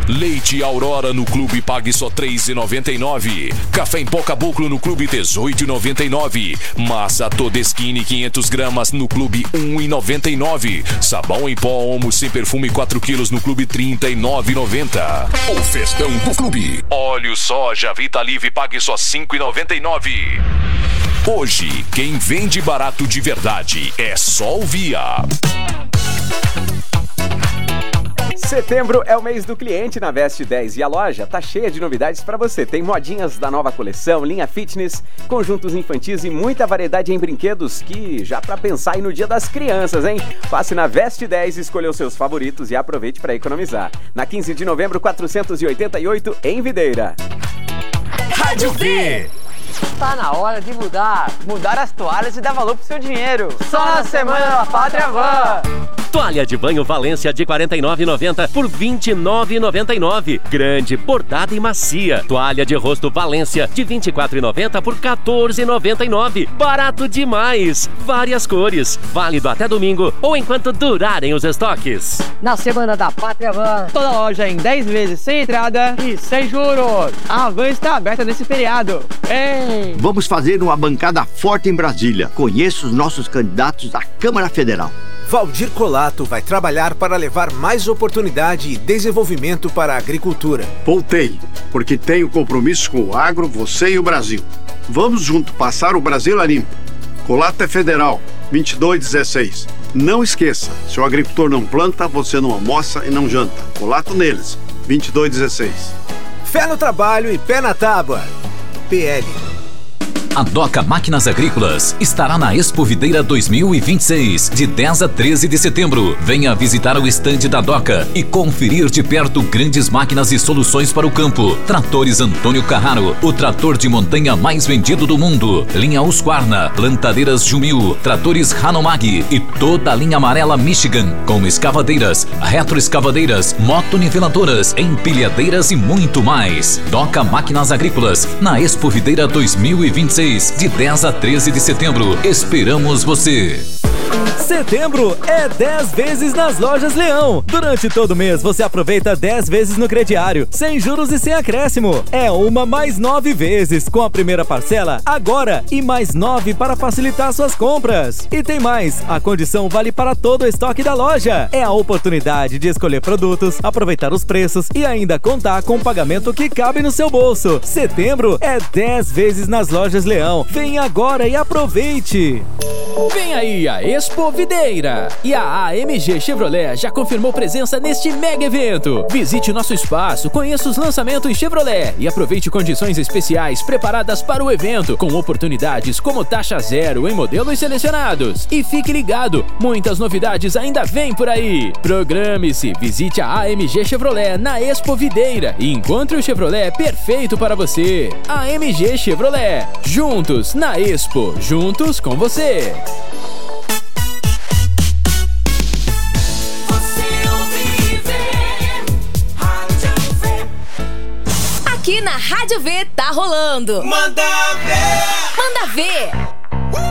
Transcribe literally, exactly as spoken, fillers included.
Leite Aurora no Clube pague só três reais e noventa e nove centavos. Café em pó Caboclo no Clube dezoito reais e noventa e nove centavos. Massa Todeskine quinhentas gramas no Clube um real e noventa e nove centavos. Sabão em pó Omo sem perfume quatro quilos no Clube trinta e nove reais e noventa centavos. O festão do Clube. Óleo soja Vitalive pague só cinco reais e noventa e nove centavos. Hoje, quem vende barato de verdade é só o Via. Setembro é o mês do cliente na Veste dez e a loja tá cheia de novidades para você. Tem modinhas da nova coleção, linha fitness, conjuntos infantis e muita variedade em brinquedos que já para pensar aí no dia das crianças, hein? Passe na Veste dez, escolha os seus favoritos e aproveite para economizar. Na quinze de novembro, quatrocentos e oitenta e oito, em Videira. Rádio V. Tá na hora de mudar. Mudar as toalhas e dar valor pro seu dinheiro. Só na Semana da Pátria Van. Toalha de banho Valência de quarenta e nove reais e noventa centavos por vinte e nove reais e noventa e nove centavos. Grande, bordada e macia. Toalha de rosto Valência de vinte e quatro reais e noventa centavos por quatorze reais e noventa e nove centavos. Barato demais. Várias cores. Válido até domingo ou enquanto durarem os estoques. Na Semana da Pátria Van, toda loja em dez vezes sem entrada e sem juros. A van está aberta nesse feriado. Ei! Vamos fazer uma bancada forte em Brasília. Conheça os nossos candidatos à Câmara Federal. Valdir Colato vai trabalhar para levar mais oportunidade e desenvolvimento para a agricultura. Voltei, porque tenho compromisso com o agro, você e o Brasil. Vamos junto passar o Brasil a limpo. Colato é federal, vinte e dois dezesseis. Não esqueça, se o agricultor não planta, você não almoça e não janta. Colato neles, vinte e dois dezesseis. Fé no trabalho e pé na tábua. P L. A Doca Máquinas Agrícolas estará na Expo Videira dois mil e vinte e seis, de dez a treze de setembro. Venha visitar o estande da Doca e conferir de perto grandes máquinas e soluções para o campo. Tratores Antônio Carraro, o trator de montanha mais vendido do mundo. Linha Husqvarna, plantadeiras Jumil, tratores Hanomag e toda a linha amarela Michigan, com escavadeiras, retroescavadeiras, motoniveladoras, empilhadeiras e muito mais. Doca Máquinas Agrícolas, na Expo Videira dois mil e vinte e seis. De dez a treze de setembro. Esperamos você! Setembro é dez vezes nas Lojas Leão. Durante todo mês você aproveita dez vezes no crediário, sem juros e sem acréscimo. É uma mais nove vezes com a primeira parcela agora e mais nove para facilitar suas compras. E tem mais, a condição vale para todo o estoque da loja. É a oportunidade de escolher produtos, aproveitar os preços e ainda contar com o pagamento que cabe no seu bolso. Setembro é dez vezes nas Lojas Leão. Vem agora e aproveite! Vem aí a Expo Videira e a A M G Chevrolet já confirmou presença neste mega evento. Visite nosso espaço, conheça os lançamentos Chevrolet e aproveite condições especiais preparadas para o evento, com oportunidades como taxa zero em modelos selecionados. E fique ligado, muitas novidades ainda vêm por aí. Programe-se, visite a A M G Chevrolet na Expo Videira e encontre o Chevrolet perfeito para você. A M G Chevrolet, juntos na Expo, juntos com você. Aqui na Rádio V tá rolando. Manda ver! Manda ver!